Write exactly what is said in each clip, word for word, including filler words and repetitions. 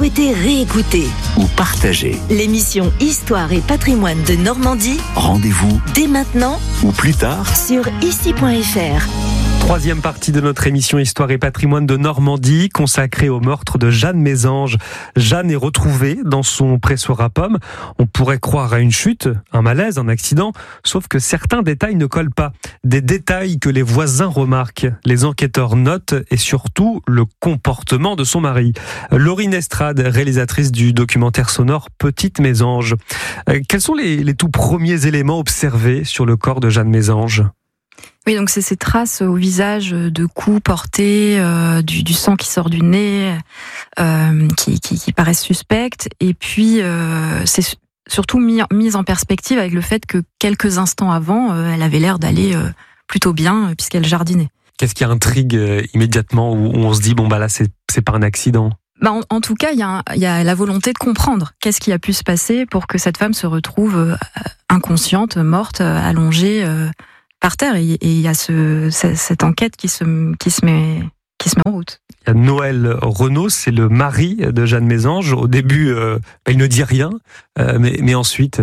souhaitez réécouter ou partager l'émission Histoire et Patrimoine de Normandie, rendez-vous dès maintenant ou plus tard sur ici point f r. Troisième partie de notre émission Histoire et Patrimoine de Normandie, consacrée au meurtre de Jeanne Mésange. Jeanne est retrouvée dans son pressoir à pommes. On pourrait croire à une chute, un malaise, un accident, sauf que certains détails ne collent pas. Des détails que les voisins remarquent, les enquêteurs notent et surtout le comportement de son mari. Laurine Estrade, réalisatrice du documentaire sonore Petite Mésange. Quels sont les, les tout premiers éléments observés sur le corps de Jeanne Mésange ? Oui, donc c'est ces traces au visage de coups portés, euh, du, du sang qui sort du nez, euh, qui, qui, qui paraissent suspectes. Et puis, euh, c'est surtout mis, mis en perspective avec le fait que quelques instants avant, euh, elle avait l'air d'aller euh, plutôt bien, euh, puisqu'elle jardinait. Qu'est-ce qui intrigue euh, immédiatement, où on se dit, bon bah là, c'est, c'est pas un accident ? Bah en, en tout cas, il y, y a la volonté de comprendre qu'est-ce qui a pu se passer pour que cette femme se retrouve euh, inconsciente, morte, allongée, euh, par terre, et il y a ce, cette enquête qui se, qui, se met, qui se met en route. Il y a Noël Renaud, c'est le mari de Jeanne Mésange. Au début, euh, il ne dit rien, euh, mais, mais ensuite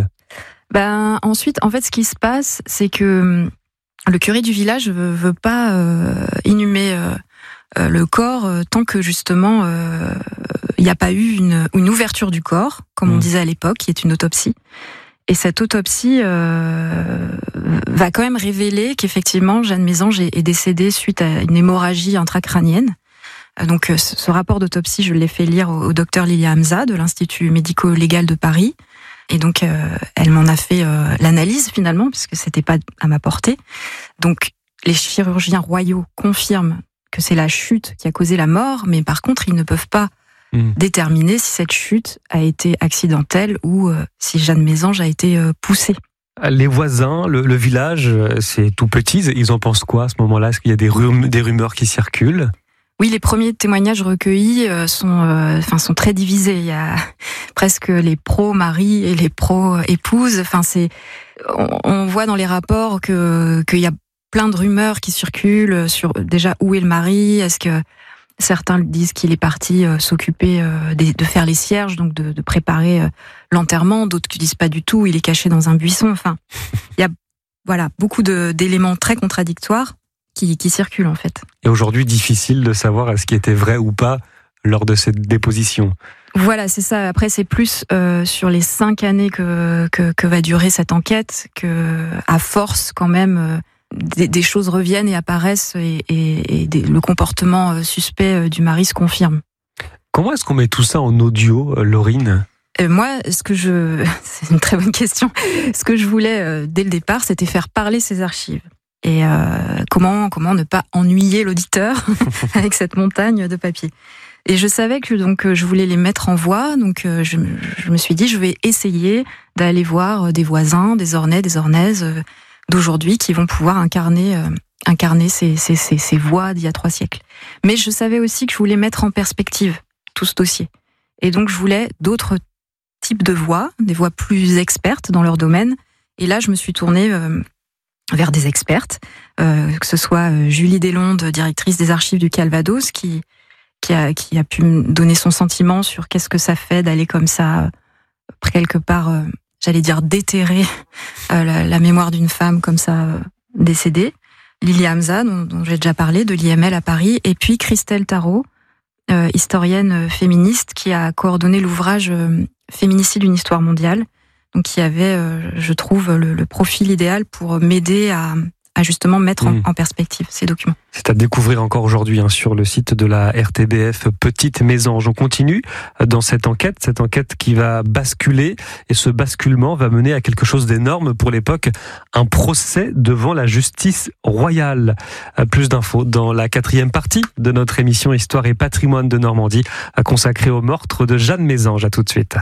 ben, Ensuite, en fait, ce qui se passe, c'est que le curé du village ne veut, veut pas euh, inhumer euh, le corps euh, tant que, justement, il euh, n'y a pas eu une, une ouverture du corps, comme mmh. on disait à l'époque, qui est une autopsie. Et cette autopsie euh, va quand même révéler qu'effectivement, Jeanne Mésange est, est décédée suite à une hémorragie intracrânienne. Donc, ce rapport d'autopsie, je l'ai fait lire au, au docteur Lilia Hamza de l'Institut médico-légal de Paris. Et donc, euh, elle m'en a fait euh, l'analyse finalement, puisque c'était pas à ma portée. Donc, les chirurgiens royaux confirment que c'est la chute qui a causé la mort, mais par contre, ils ne peuvent pas Mmh. déterminer si cette chute a été accidentelle ou euh, si Jeanne Mésange a été euh, poussée. Les voisins, le, le village, c'est tout petit. Ils en pensent quoi à ce moment-là ? Est-ce qu'il y a des, rum- des rumeurs qui circulent ? Oui, les premiers témoignages recueillis euh, sont, euh, enfin, sont très divisés. Il y a presque les pro-maris et les pro-épouses. Enfin, c'est, on, on voit dans les rapports que qu'il y a plein de rumeurs qui circulent sur déjà où est le mari. Est-ce que certains disent qu'il est parti euh, s'occuper euh, de, de faire les cierges, donc de, de préparer euh, l'enterrement. D'autres qui disent pas du tout, il est caché dans un buisson. Enfin, il y a voilà beaucoup de, d'éléments très contradictoires qui, qui circulent en fait. Et aujourd'hui, difficile de savoir ce qui était vrai ou pas lors de cette déposition. Voilà, c'est ça. Après, c'est plus euh, sur les cinq années que, que que va durer cette enquête que, à force quand même. Euh, Des, des choses reviennent et apparaissent et, et, et des, le comportement suspect du mari se confirme. Comment est-ce qu'on met tout ça en audio, Laurine ? euh, Moi, ce que je, c'est une très bonne question. Ce que je voulais euh, dès le départ, c'était faire parler ces archives. Et euh, comment comment ne pas ennuyer l'auditeur avec cette montagne de papier. Et je savais que donc je voulais les mettre en voix, donc euh, je, je me suis dit je vais essayer d'aller voir des voisins, des Ornais, des Ornaises. Euh, d'aujourd'hui qui vont pouvoir incarner, euh, incarner ces, ces, ces, ces voix d'il y a trois siècles. Mais je savais aussi que je voulais mettre en perspective tout ce dossier. Et donc je voulais d'autres types de voix, des voix plus expertes dans leur domaine. Et là, je me suis tournée euh, vers des expertes, euh, que ce soit euh, Julie Deslondes, directrice des archives du Calvados, qui, qui, a, qui a pu me donner son sentiment sur qu'est-ce que ça fait d'aller comme ça, euh, quelque part... Euh, j'allais dire déterrer euh, la, la mémoire d'une femme comme ça euh, décédée. Lilia Hamza, dont, dont j'ai déjà parlé, de l'I M L à Paris, et puis Christelle Tarot, euh, historienne féministe, qui a coordonné l'ouvrage euh, Féminicide, une histoire mondiale, donc qui avait, euh, je trouve, le, le profil idéal pour m'aider à, à justement mettre en, mmh. en perspective ces documents. C'est à découvrir encore aujourd'hui hein, sur le site de la R T B F Petite Mésange. On continue dans cette enquête, cette enquête qui va basculer, et ce basculement va mener à quelque chose d'énorme pour l'époque, un procès devant la justice royale. Plus d'infos dans la quatrième partie de notre émission Histoire et Patrimoine de Normandie, consacrée au meurtre de Jeanne Mésange. À tout de suite.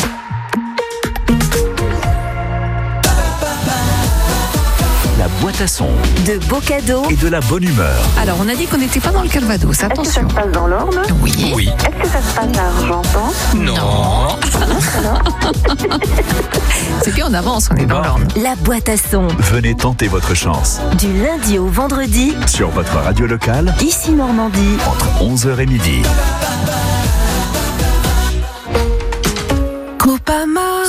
La boîte à son, de beaux cadeaux et de la bonne humeur. Alors, on a dit qu'on n'était pas dans le Calvados, attention. Est-ce que ça se passe dans l'Orne ? Oui. Oui. Est-ce que ça se passe à Argentan ? Non. C'est bien, on avance, on est dans l'Orne. La boîte à son. Venez tenter votre chance. Du lundi au vendredi. Sur votre radio locale. Ici Normandie. Entre onze heures et midi.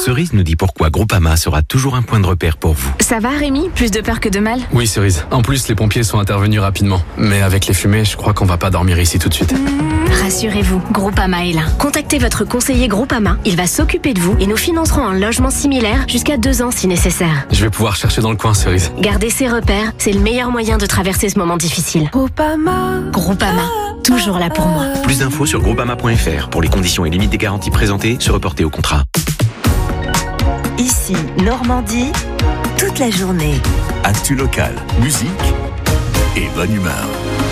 Cerise nous dit pourquoi Groupama sera toujours un point de repère pour vous. Ça va Rémi? Plus de peur que de mal? Oui Cerise, en plus les pompiers sont intervenus rapidement. Mais avec les fumées, je crois qu'on va pas dormir ici tout de suite. Rassurez-vous, Groupama est là. Contactez votre conseiller Groupama, il va s'occuper de vous et nous financerons un logement similaire jusqu'à deux ans si nécessaire. Je vais pouvoir chercher dans le coin Cerise. Garder ses repères, c'est le meilleur moyen de traverser ce moment difficile. Groupama. Groupama, toujours là pour moi. Plus d'infos sur groupama point f r. Pour les conditions et limites des garanties présentées, se reporter au contrat. Ici, Normandie, toute la journée. Actu locale, musique et bonne humeur.